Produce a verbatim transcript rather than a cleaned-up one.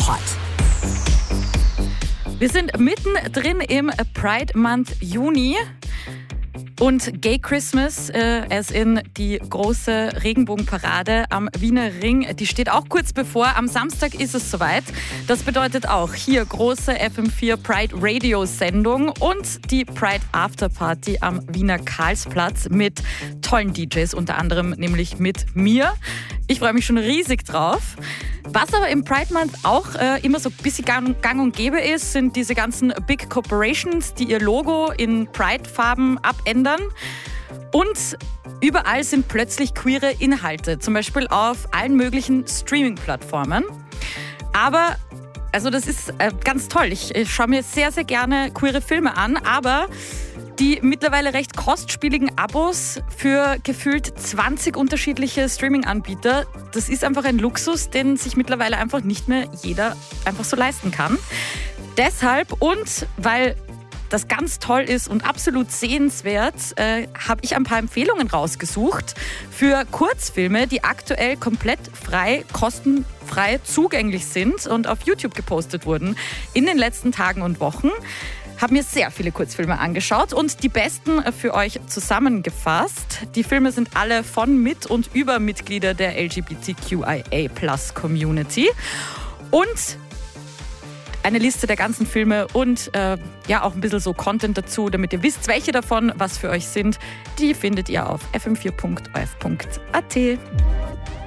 Hot. Wir sind mittendrin im Pride Month Juni. Und Gay Christmas, äh, as in die große Regenbogenparade am Wiener Ring, die steht auch kurz bevor. Am Samstag ist es soweit. Das bedeutet auch hier große F M vier Pride Radio Sendung und die Pride Afterparty am Wiener Karlsplatz mit tollen D Js, unter anderem nämlich mit mir. Ich freue mich schon riesig drauf. Was aber im Pride Month auch äh, immer so ein bisschen gang und gäbe ist, sind diese ganzen Big Corporations, die ihr Logo in Pride-Farben abändern. Und überall sind plötzlich queere Inhalte, zum Beispiel auf allen möglichen Streaming-Plattformen. Aber, also das ist äh, ganz toll. Ich, ich schaue mir sehr, sehr gerne queere Filme an, aber die mittlerweile recht kostspieligen Abos für gefühlt zwanzig unterschiedliche Streaming-Anbieter, das ist einfach ein Luxus, den sich mittlerweile einfach nicht mehr jeder einfach so leisten kann. Deshalb und weil das ganz toll ist und absolut sehenswert, äh, habe ich ein paar Empfehlungen rausgesucht für Kurzfilme, die aktuell komplett frei, kostenfrei zugänglich sind und auf YouTube gepostet wurden in den letzten Tagen und Wochen. Habe mir sehr viele Kurzfilme angeschaut und die besten für euch zusammengefasst. Die Filme sind alle von, mit und über Mitglieder der L G B T Q I A Plus Community. Und eine Liste der ganzen Filme und äh, ja auch ein bisschen so Content dazu, damit ihr wisst, welche davon was für euch sind. Die findet ihr auf f m vier punkt o r f punkt a t.